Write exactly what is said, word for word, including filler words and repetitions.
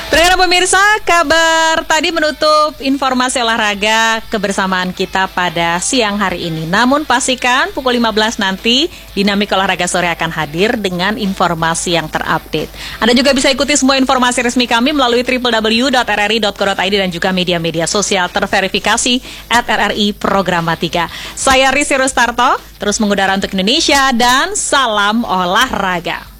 Baiklah pemirsa, kabar tadi menutup informasi olahraga kebersamaan kita pada siang hari ini. Namun pastikan pukul lima belas nanti Dinamika Olahraga Sore akan hadir dengan informasi yang terupdate. Anda juga bisa ikuti semua informasi resmi kami melalui w w w dot r r i dot co dot i d dan juga media-media sosial terverifikasi at R R I Programatika. Saya Risi Rustarto, terus mengudara untuk Indonesia dan salam olahraga.